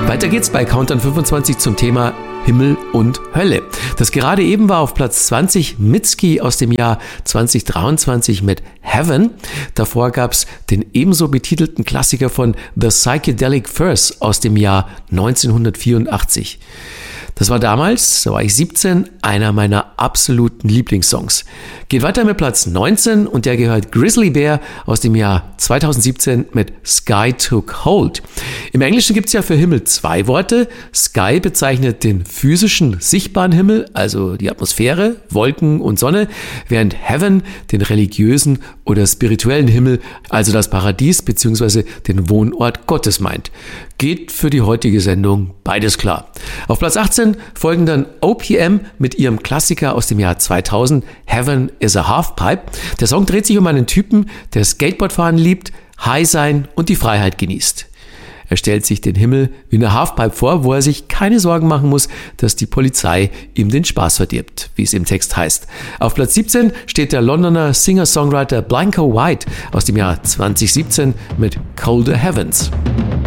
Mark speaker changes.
Speaker 1: Weiter geht's bei Countdown 25 zum Thema Himmel und Hölle. Das gerade eben war auf Platz 20 Mitski aus dem Jahr 2023 mit Heaven. Davor gab's den ebenso betitelten Klassiker von The Psychedelic Furs aus dem Jahr 1984. Das war damals, da war ich 17, einer meiner absoluten Lieblingssongs. Geht weiter mit Platz 19 und der gehört Grizzly Bear aus dem Jahr 2017 mit Sky Took Hold. Im Englischen gibt's ja für Himmel zwei Worte. Sky bezeichnet den physischen, sichtbaren Himmel, also die Atmosphäre, Wolken und Sonne, während Heaven den religiösen oder spirituellen Himmel, also das Paradies bzw. den Wohnort Gottes meint. Geht für die heutige Sendung beides klar. Auf Platz 18 folgen dann OPM mit ihrem Klassiker aus dem Jahr 2000, Heaven is a Halfpipe. Der Song dreht sich um einen Typen, der Skateboardfahren liebt, High sein und die Freiheit genießt. Er stellt sich den Himmel wie eine Halfpipe vor, wo er sich keine Sorgen machen muss, dass die Polizei ihm den Spaß verdirbt, wie es im Text heißt. Auf Platz 17 steht der Londoner Singer-Songwriter Blanco White aus dem Jahr 2017 mit Colder Heavens.